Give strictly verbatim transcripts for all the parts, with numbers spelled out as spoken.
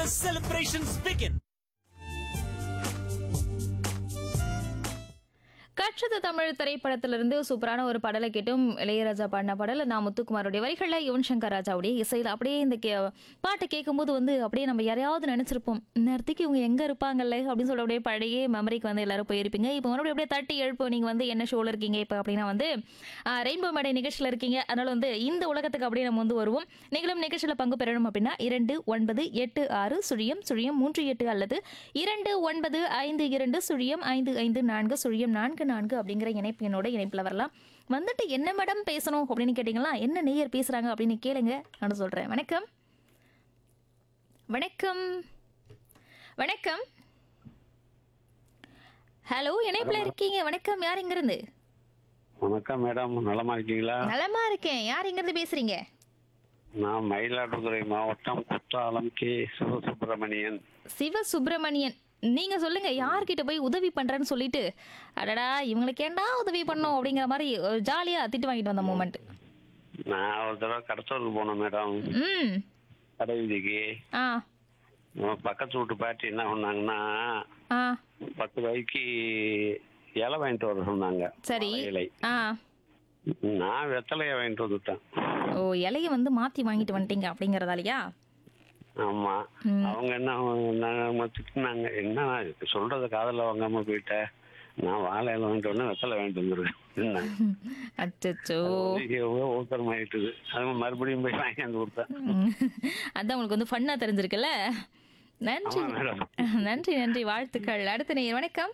the celebrations begin. கற்றது தமிழ் திரைப்படத்திலிருந்து சூப்பரான ஒரு பாடலை கேட்டும் இளையராஜா பாடின பாடல் நான் முத்துக்குமாரோடைய வரிகளில் யுவன் சங்கர் ராஜாவுடைய இசையில் அப்படியே இந்த கே பாட்டை கேட்கும்போது வந்து அப்படியே நம்ம யாரையாவது நினைச்சிருப்போம் நேரத்துக்கு இவங்க எங்கே இருப்பாங்கல்ல அப்படின்னு சொல்ல அப்படியே பழைய மெமரிக்கு வந்து எல்லாரும் போயிருப்பீங்க. இப்போ மறுபடியும் அப்படியே தட்டி எழுப்போம் நீங்கள் வந்து என்ன ஷோவில் இருக்கீங்க இப்போ அப்படின்னா வந்து ரெயின்போ மேடை நிகழ்ச்சியில் இருக்கீங்க. அதனால் வந்து இந்த உலகத்துக்கு அப்படியே நம்ம வந்து வருவோம். நீங்களும் நிகழ்ச்சியில் பங்கு பெறணும் அப்படின்னா இரண்டு ஒன்பது எட்டு ஆறு சுழியம் சுழியம் மூன்று எட்டு அல்லது இரண்டு ஒன்பது ஐந்து இரண்டு சுழியம் ஐந்து ஐந்து நான்கு சுழியம் நான்கு நான்கு அப்படிங்கிற இணைப்பு என்னோட இணைப்பில் வரலாம். வந்துட்டு என்ன மேடம் பேசணும் அப்படின்னு கேட்டீங்களா, என்ன நேயர் பேசுறாங்க அப்படின்னு கேளுங்க, நான் சொல்றேன். வணக்கம் வணக்கம் வணக்கம். ஹலோ, இணைப்பில் இருக்கீங்க. வணக்கம், யார் இங்க இருந்து? வணக்கம் மேடம், நலமா இருக்கீங்களா? நலமா இருக்கேன். யார் இங்க இருந்து பேசுறீங்க? நான் மயிலாடுதுறை மாவட்டம் குற்றாலம் கே சிவசுப்பிரமணியன். சிவ சுப்பிரமணியன், நீங்க சொல்லுங்க, யார்கிட்ட போய் உதவி பண்றேன்னு சொல்லிட்டு அடடா இவங்களுக்கு ஏண்டா உதவி பண்ணோம் அப்படிங்கிற மாதிரி ஜாலியா திட்டு வாங்கிட்டு வந்த மூமெண்ட். நான் ஒரு தடவை கடத்தூருக்கு போனேன் மேடம். ம் கடை வீதிக்கு. ஆ பக்கத்து வீட்டு பாட்டி என்ன பண்ணாங்கன்னா ஆ பத்து ரூபாய்க்கு இலை வாங்கிட்டு வர சொன்னாங்க. சரி. இலை. ஆ நான் வெத்தலையை வாங்கிட்டு வந்துட்டேன். ஓ, இலைய வந்து மாத்தி வாங்கிட்டு வந்துட்டீங்க அப்படிங்கறதாலயா? ஆமா. அவங்க என்ன என்ன திட்டினாங்க, என்ன சொல்றத காதல வாங்காம போயிட்ட, நான் வாழை இலை வாங்கிட்டு வந்தேன் வெத்தலை வாங்கிட்டு வந்துருக்கேன். அச்சோ, ஊத்தரம் ஆயிட்டுது. அது மறுபடியும் போய் வாங்கி வந்து கொடுத்தேன். அதான் உங்களுக்கு வந்து ஃபன்னா தெரிஞ்சிருக்குல்ல. நன்றி ஆமா மேடம். நன்றி நன்றி, வாழ்த்துக்கள். அடுத்த நேயர். வணக்கம்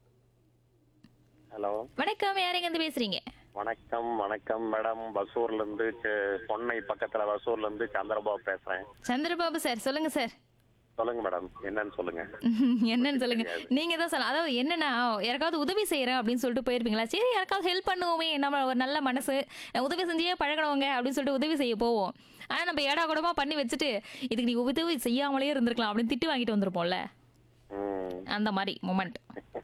ஹலோ வணக்கம், யார் எங்க இருந்து பேசுறீங்க? வணக்கம் வணக்கம் மேடம். பசூர்ல இருந்து செ- பொன்னை பக்கத்துல பசூர்ல இருந்து சந்திரபாபு பேசுறேன். சந்திரபாபு சார், சொல்லுங்க சார். சொல்லுங்க மேடம், என்னன்னு சொல்லுங்க. என்னன்னு சொல்லுங்க. நீங்க தான் சொல்ல, அதாவது என்னன்னா யாருக்காவது உதவி செய்யறேன் அப்படின்னு சொல்லிட்டு போயிருப்பீங்களா, சரி யாருக்காவது ஹெல்ப் பண்ணுவோமே, நம்ம ஒரு நல்ல மனசு, உதவி செஞ்சே பழகணவங்க அப்படின்னு சொல்லிட்டு உதவி செய்ய போவோம். ஆனா நம்ம ஏடா கூடமா பண்ணி வச்சுட்டு இதுக்கு நீ உதவி செய்யாமலே இருந்திருக்கலாம் அப்படின்னு திட்டு வாங்கிட்டு வந்திருப்போம்ல, ம். அந்த மாதிரி மொமெண்ட்.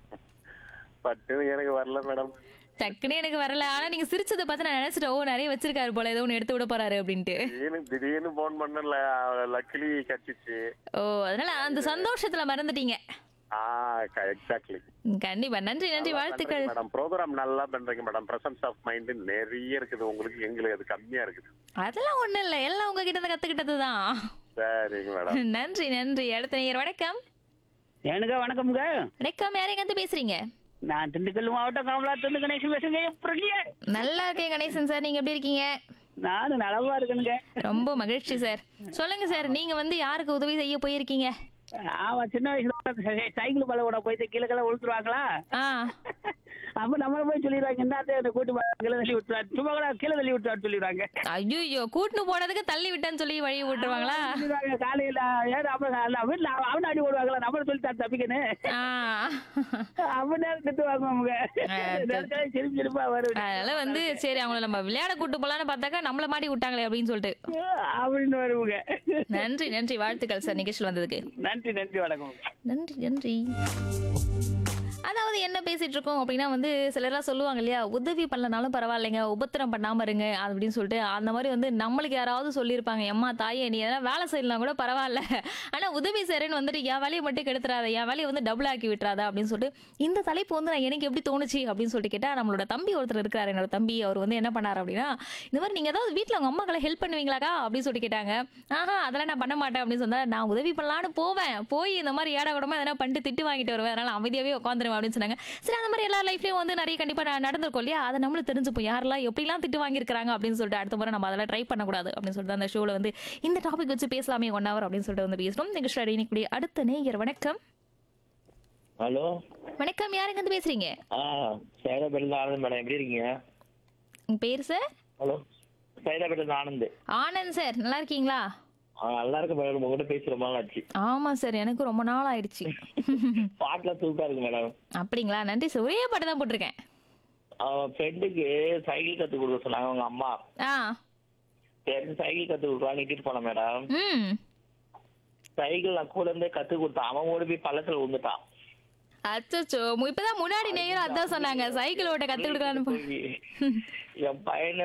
பட்டு எனக்கு வரல மேடம். டக்குன்னு எனக்கு வரல. ஆனா நீங்க சிரிச்சதை பார்த்து நான் நினைச்சிட்டேன், ஓ நிறைய வச்சிருக்காரு போல, ஏதோ ஒன்று எடுத்து விட போறாரு அப்படின்ட்டு. திடீர்னு திடீர்னு போன் பண்ணல, லக்கிலி கட்டிச்சு. ஓ, அதனால அந்த சந்தோஷத்துல மறந்துட்டீங்க. ஆ எக்ஸாக்ட்லி. கண்டிப்பா. நன்றி நன்றி, வாழ்த்துக்கள். மேடம் ப்ரோக்ராம் நல்லா பண்றீங்க மேடம். பிரசன்ஸ் ஆஃப் மைண்ட் நிறைய இருக்குது உங்களுக்கு, எங்களுக்கு அது கம்மியா இருக்குது. அதெல்லாம் ஒண்ணும் இல்ல, எல்லாம் உங்ககிட்ட இருந்து கத்துக்கிட்டதுதான். சரிங்க மேடம். நன்றி நன்றி. அடுத்த நேயர். வணக்கம் எனக்கு வணக்கம்ங்க. வணக்கம், யார் எங்க இருந்து பேசுறீங்க? நான் திண்டுக்கல் மாவட்டம் காமலாத்திலிருந்து கணேசன் பேசுங்க. எப்படி நல்லா இருக்கேன் கணேசன் சார், நீங்க எப்படி இருக்கீங்க? நானும் நலமா இருக்கேனுங்க. ரொம்ப மகிழ்ச்சி சார். சொல்லுங்க சார், நீங்க வந்து யாருக்கு உதவி செய்ய போயிருக்கீங்க? ஆமா, சின்ன வயசுல சைக்கிள் பல கூட போயிட்டு கீழே கீழே விழுத்துருவாங்களா, ஆ அப்ப நம்மள போய் சொல்லிடுவாங்க, என்ன கூட்டு போ, கீழே தள்ளி விட்டுருவாங்க, சும்மா கூட கீழே தள்ளி விட்டுருவான்னு சொல்லிடுவாங்க. ஐயோ, கூட்டுன்னு போனதுக்கு தள்ளி விட்டேன்னு சொல்லி வழி விட்டுருவாங்களா? சொல்லிடுவாங்க காலையில ஏன் அப்ப வீட்டுல அவன் அடி ஓடுவாங்களா, நம்மள சொல்லி தான் தப்பிக்கணும் ஆ அப்படின்னா திட்டுவாங்க அவங்க. சிரிப்பு சிரிப்பா வரும். அதனால வந்து சரி அவங்கள நம்ம விளையாட கூட்டு போலான்னு பார்த்தாக்கா நம்மள மாட்டி விட்டாங்களே அப்படின்னு சொல்லிட்டு. அப்படின்னு வருவாங்க. நன்றி நன்றி, வாழ்த்துக்கள் சார் நிகழ்ச்சியில் வந்ததுக்கு. நன்றி நன்றி, வணக்கம். நன்றி நன்றி. அதாவது என்ன பேசிட்டு இருக்கோம் அப்படின்னா வந்து சிலர்லாம் சொல்லுவாங்க இல்லையா, உதவி பண்ணலனாலும் பரவாயில்லைங்க, உபத்திரம் பண்ணாம இருங்க அப்படின்னு சொல்லிட்டு. அந்த மாதிரி வந்து நம்மளுக்கு யாராவது சொல்லியிருப்பாங்க, எம்மா தாயே நீ எதனா வேலை செய்யலாம் கூட பரவாயில்ல, ஆனா உதவி செய்யறேன்னு வந்துட்டு என் வேலையை மட்டும் கெடுத்துறாத, என் வேலையை வந்து டபுள் ஆக்கி விட்டுறாத அப்படின்னு சொல்லிட்டு. இந்த தலைப்பு வந்து நான் எனக்கு எப்படி தோணுச்சு அப்படின்னு சொல்லிட்டு கேட்டா, நம்மளோட தம்பி ஒருத்தர் இருக்கிறாரு, என்னோட தம்பி. அவர் வந்து என்ன பண்ணாரு அப்படின்னா, இந்த மாதிரி நீங்க ஏதாவது வீட்டுல உங்க அம்மாக்களை ஹெல்ப் பண்ணுவீங்களாக்கா அப்படின்னு சொல்லிட்டு கேட்டாங்க. ஆஹா அதெல்லாம் நான் பண்ண மாட்டேன் அப்படின்னு சொன்னா, நான் உதவி பண்ணலான்னு போவேன், போய் இந்த மாதிரி ஏடா கூடமா எதனா பண்ணிட்டு திட்டு வாங்கிட்டு வருவேன், அதனால அமைதியாவே உட்காந்துருவேன் அப்படின்னு சொன்னாங்க. சரி, அந்த மாதிரி எல்லா லைஃப்லயும் வந்து நிறைய கண்டிப்பா நடந்திருக்கும் இல்லையா, அதை நம்மளும் தெரிஞ்சுப்போம் யாரெல்லாம் எப்படிலாம் திட்டு வாங்கியிருக்காங்க அப்படின்னு சொல்லிட்டு. அடுத்த முறை நம்ம அதெல்லாம் ட்ரை பண்ணக்கூடாது அப்படின்னு சொல்லிட்டு அந்த ஷோல வந்து இந்த டாபிக் வச்சு பேசலாமே ஒன் ஹவர் அப்படின்னு சொல்லிட்டு வந்து பேசுறோம். நிகழ்ச்சி இன்னைக்கு அடுத்த நேயர். வணக்கம் ஹலோ வணக்கம், யாருங்க இருந்து பேசுறீங்க? ஆ சைதாபேட்டில் ஆனந்த் மேடம், எப்படி இருக்கீங்க? உங்க பேர் sir? Hello சைதாபேட்டில் Anand. Anand sir, நல்லா இருக்கீங்களா? ஆ நல்லா இருக்கு மேடம், உங்ககிட்ட பேசி ரொம்ப நாள் ஆச்சு. ஆமா சார், எனக்கு ரொம்ப நாள் ஆயிடுச்சு. பாட்டுல சூப்பரா இருக்கு மேடம். அப்படிங்களா, நன்றி சார். ஒரே பாட்டு தான் போட்டிருக்கேன். அவன் ஃப்ரெண்டுக்கு சைக்கிள் கத்து கொடுக்க சொன்னாங்க அவங்க அம்மா. ஆ சரி சைக்கிள் கத்து கொடுக்கலாம் நீட்டிட்டு போனேன் மேடம். ம் சைக்கிள் நான் கூட இருந்தே கத்து கொடுத்தான், அவன் ஓடி போய் பள்ளத்துல விழுந்துட்டான். அச்சோ, இப்பதான் முன்னாடி நேரம் அதான் சொன்னாங்க, சைக்கிள் ஓட்ட கத்து கொடுக்கலான்னு. என் பையனை